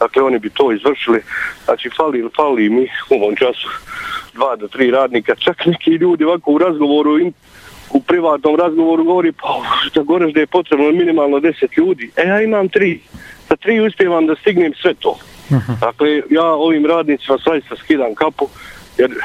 dakle oni bi to izvršili, znači fali mi u ovom času 2 do 3 radnika, čak neki ljudi ovako u razgovoru, u privatnom razgovoru govori, pa da govoreš da je potrebno minimalno 10 ljudi, ja imam 3, sa 3 uspijevam da stignem sve to. Dakle, ja ovim radnicima zaista skidam kapu, jer